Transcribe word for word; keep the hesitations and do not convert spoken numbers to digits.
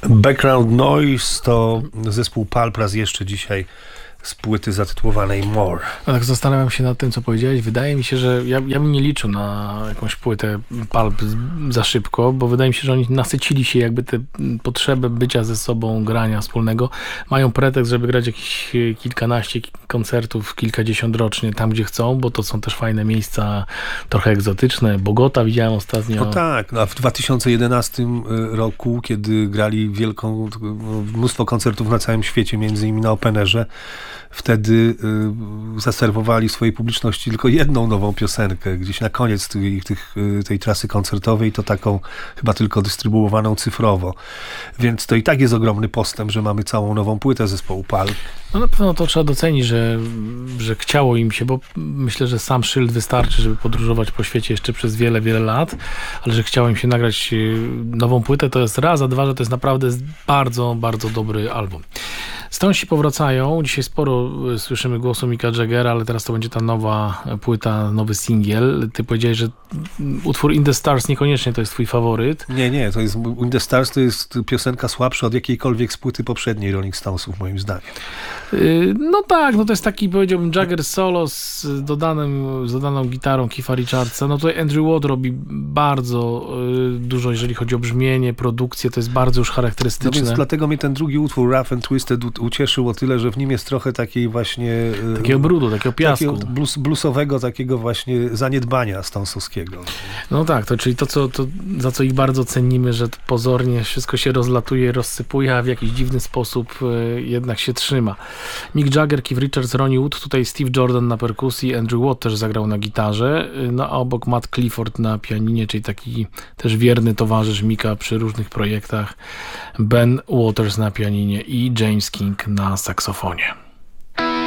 Background Noise to zespół Pulp raz jeszcze dzisiaj z płyty zatytułowanej More. No tak zastanawiam się nad tym, co powiedziałeś. Wydaje mi się, że ja, ja bym nie liczył na jakąś płytę Pulp za szybko, bo wydaje mi się, że oni nasycili się jakby te potrzeby bycia ze sobą, grania wspólnego. Mają pretekst, żeby grać jakieś kilkanaście koncertów, kilkadziesiąt rocznie tam, gdzie chcą, bo to są też fajne miejsca, trochę egzotyczne. Bogota widziałem ostatnio. No tak, no a w dwa tysiące jedenastym roku, kiedy grali wielką, mnóstwo koncertów na całym świecie, między innymi na Openerze, wtedy y, zaserwowali swojej publiczności tylko jedną nową piosenkę, gdzieś na koniec tych, tych, tej trasy koncertowej, to taką chyba tylko dystrybuowaną cyfrowo. Więc to i tak jest ogromny postęp, że mamy całą nową płytę zespołu Pulp. No na pewno to trzeba docenić, że, że chciało im się, bo myślę, że sam szyld wystarczy, żeby podróżować po świecie jeszcze przez wiele, wiele lat, ale że chciało im się nagrać nową płytę, to jest raz, a dwa, że to jest naprawdę bardzo, bardzo dobry album. Stonesi powracają. Dzisiaj sporo słyszymy głosu Micka Jaggera, ale teraz to będzie ta nowa płyta, nowy singiel. Ty powiedziałeś, że utwór In The Stars niekoniecznie to jest twój faworyt. Nie, nie, to jest In The Stars to jest piosenka słabsza od jakiejkolwiek z płyty poprzedniej Rolling Stonesów, moim zdaniem. No tak, no to jest taki, powiedziałbym, Jagger solo z, dodanym, z dodaną gitarą Keitha Richardsa. No tutaj Andrew Watt robi bardzo y, dużo, jeżeli chodzi o brzmienie, produkcję, to jest bardzo już charakterystyczne. No więc dlatego mnie ten drugi utwór Rough and Twisted ucieszył o tyle, że w nim jest trochę takiej właśnie... Takiego brudu, takiego piasku. Takiego blues, bluesowego, takiego właśnie zaniedbania Stonesowskiego. No tak, to czyli to, co, to, za co ich bardzo cenimy, że pozornie wszystko się rozlatuje, rozsypuje, a w jakiś dziwny sposób y, jednak się trzyma. Mick Jagger, Keith Richards, Ronnie Wood, tutaj Steve Jordan na perkusji, Andrew Watt też zagrał na gitarze, no a obok Matt Clifford na pianinie, czyli taki też wierny towarzysz Micka przy różnych projektach, Ben Waters na pianinie i James King na saksofonie.